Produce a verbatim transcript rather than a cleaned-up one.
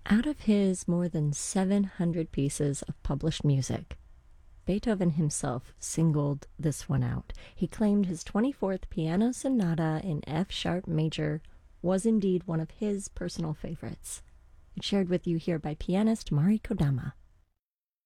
Out of his more than seven hundred pieces of published music, Beethoven himself singled this one out. He claimed his twenty-fourth Piano Sonata in F sharp major was indeed one of his personal favorites. It's shared with you here by pianist Mari Kodama.